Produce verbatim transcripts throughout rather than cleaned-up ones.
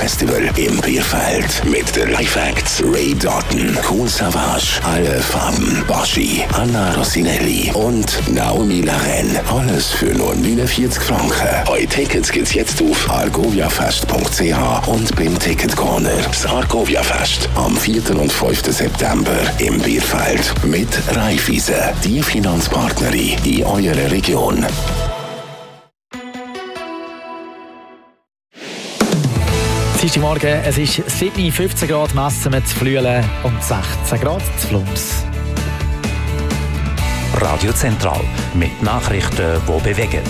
Musikfestival im Bierfeld mit den Live-Acts Ray Doughton, Kool Savas, Alle Farben, Baschi, Anna Rossinelli und Naomi Laren. Alles für nur neunundvierzig Franken. Eure Tickets gibt's jetzt auf argoviafest punkt c h und beim Ticket Corner. Das Argovia-Fest am vierten und fünften September im Bierfeld mit Raiffeisen, die Finanzpartnerin in eurer Region. Dienstagmorgen, es ist sieben, fünfzehn Grad Messen mit Flüelen und sechzehn Grad zu Flums. Radio Zentral mit Nachrichten, die bewegen.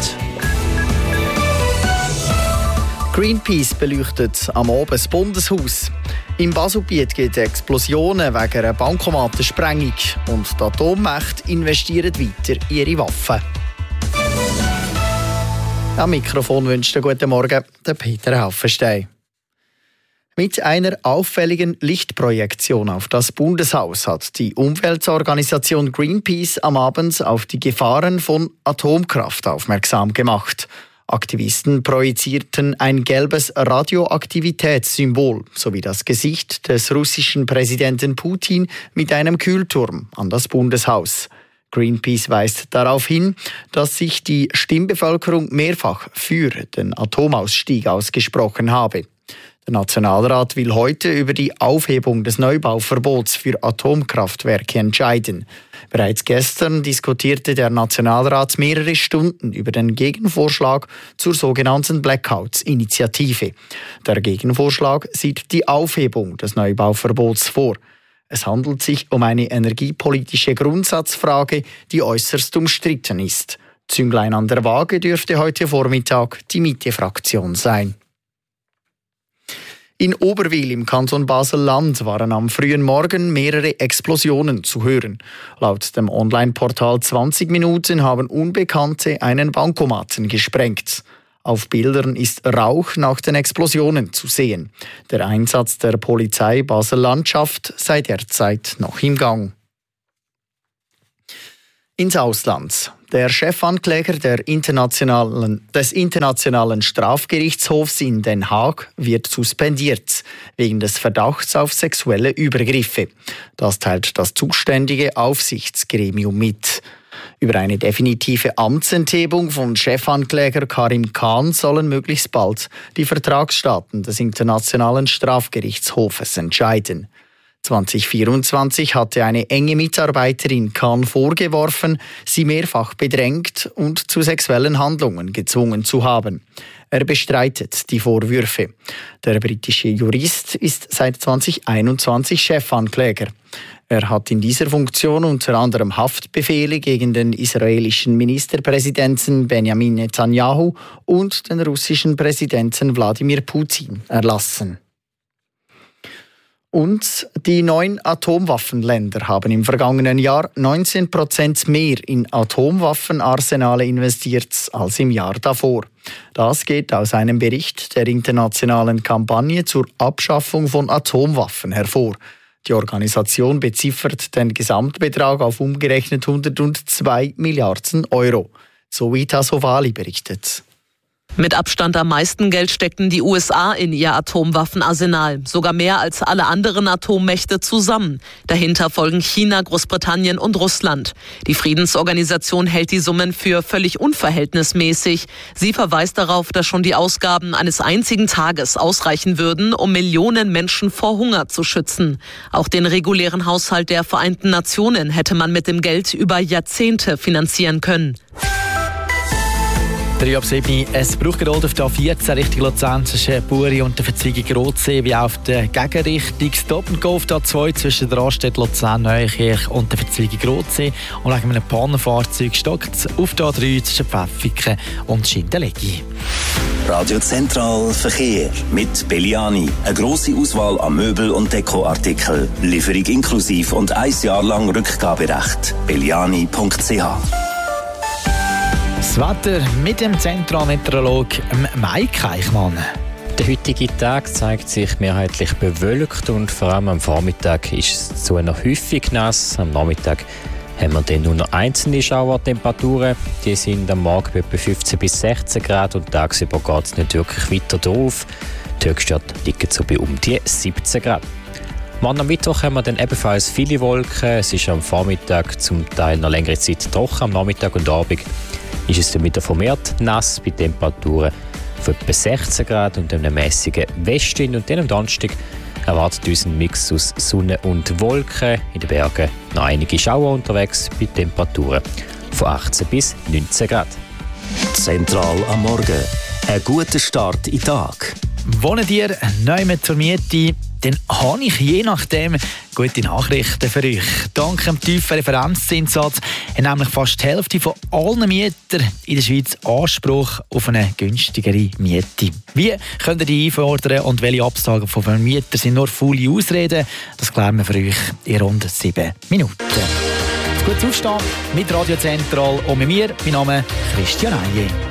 Greenpeace beleuchtet am Abend das Bundeshaus. Im Baselbiet gibt es Explosionen wegen einer Bankomatensprengung und die Atommächte investieren weiter in ihre Waffen. Am Mikrofon wünscht einen guten Morgen der Peter Haufenstein. Mit einer auffälligen Lichtprojektion auf das Bundeshaus hat die Umweltorganisation Greenpeace am Abend auf die Gefahren von Atomkraft aufmerksam gemacht. Aktivisten projizierten ein gelbes Radioaktivitätssymbol sowie das Gesicht des russischen Präsidenten Putin mit einem Kühlturm an das Bundeshaus. Greenpeace weist darauf hin, dass sich die Stimmbevölkerung mehrfach für den Atomausstieg ausgesprochen habe. Der Nationalrat will heute über die Aufhebung des Neubauverbots für Atomkraftwerke entscheiden. Bereits gestern diskutierte der Nationalrat mehrere Stunden über den Gegenvorschlag zur sogenannten Blackouts-Initiative. Der Gegenvorschlag sieht die Aufhebung des Neubauverbots vor. Es handelt sich um eine energiepolitische Grundsatzfrage, die äußerst umstritten ist. Zünglein an der Waage dürfte heute Vormittag die Mitte-Fraktion sein. In Oberwil im Kanton Basel-Land waren am frühen Morgen mehrere Explosionen zu hören. Laut dem Online-Portal zwanzig Minuten haben Unbekannte einen Bankomaten gesprengt. Auf Bildern ist Rauch nach den Explosionen zu sehen. Der Einsatz der Polizei Basel-Landschaft sei derzeit noch im Gang. Ins Ausland. Der Chefankläger der internationalen, des Internationalen Strafgerichtshofs in Den Haag wird suspendiert, wegen des Verdachts auf sexuelle Übergriffe. Das teilt das zuständige Aufsichtsgremium mit. Über eine definitive Amtsenthebung von Chefankläger Karim Khan sollen möglichst bald die Vertragsstaaten des Internationalen Strafgerichtshofes entscheiden. zwanzig vierundzwanzig hatte eine enge Mitarbeiterin Khan vorgeworfen, sie mehrfach bedrängt und zu sexuellen Handlungen gezwungen zu haben. Er bestreitet die Vorwürfe. Der britische Jurist ist seit zwanzig einundzwanzig Chefankläger. Er hat in dieser Funktion unter anderem Haftbefehle gegen den israelischen Ministerpräsidenten Benjamin Netanyahu und den russischen Präsidenten Wladimir Putin erlassen. Und die neun Atomwaffenländer haben im vergangenen Jahr neunzehn Prozent mehr in Atomwaffenarsenale investiert als im Jahr davor. Das geht aus einem Bericht der internationalen Kampagne zur Abschaffung von Atomwaffen hervor. Die Organisation beziffert den Gesamtbetrag auf umgerechnet hundertzwei Milliarden Euro. So wie Tasovali berichtet. Mit Abstand am meisten Geld steckten die U S A in ihr Atomwaffenarsenal, sogar mehr als alle anderen Atommächte zusammen. Dahinter folgen China, Großbritannien und Russland. Die Friedensorganisation hält die Summen für völlig unverhältnismäßig. Sie verweist darauf, dass schon die Ausgaben eines einzigen Tages ausreichen würden, um Millionen Menschen vor Hunger zu schützen. Auch den regulären Haushalt der Vereinten Nationen hätte man mit dem Geld über Jahrzehnte finanzieren können. drei ab sieben. Es braucht Geduld auf der A vierzehn Richtung Luzern zwischen Buri und der Verzweigung Rotsee, wie auch auf der Gegenrichtung Stop and Go auf der A zwei zwischen der Raststätte Luzern Neuenkirch und der Verzweigung Rotsee. Und wegen einem Pannenfahrzeug stockt es auf der A drei zwischen Pfäffiken und Schindelegi. Radio Zentral Verkehr mit Belliani. Eine grosse Auswahl an Möbel- und Dekoartikeln. Lieferung inklusiv und ein Jahr lang Rückgaberecht. belliani punkt c h. Das Wetter mit dem Zentralmeteorolog Mike Eichmann. Der heutige Tag zeigt sich mehrheitlich bewölkt und vor allem am Vormittag ist es zu einer häufig nass. Am Nachmittag haben wir dann nur noch einzelne Schauertemperaturen. Die sind am Morgen etwa fünfzehn bis sechzehn Grad und tagsüber geht es nicht wirklich weiter drauf. Die Höchstwerte liegen so bei um die siebzehn Grad. Morgen am Mittwoch haben wir dann ebenfalls viele Wolken. Es ist am Vormittag zum Teil noch längere Zeit trocken. Am Nachmittag und Abend ist es dann wieder vermehrt nass bei Temperaturen von etwa sechzehn Grad und einem mäßigen Westwind. Und dann am Donnerstag erwartet uns ein Mix aus Sonne und Wolken. In den Bergen noch einige Schauer unterwegs bei Temperaturen von achtzehn bis neunzehn Grad. Zentral am Morgen. Ein guter Start in den Tag. Wohnen ihr neu zur Miete? Dann habe ich je nachdem gute Nachrichten für euch. Dank dem tiefen Referenzzinssatz hat nämlich fast die Hälfte von allen Mietern in der Schweiz Anspruch auf eine günstigere Miete. Wie könnt ihr die einfordern und welche Absagen von Vermietern sind nur faule Ausreden? Das klären wir für euch in rund sieben Minuten. Gut Aufstehen mit Radio Zentral und mit mir, mein Name ist Christian Eije.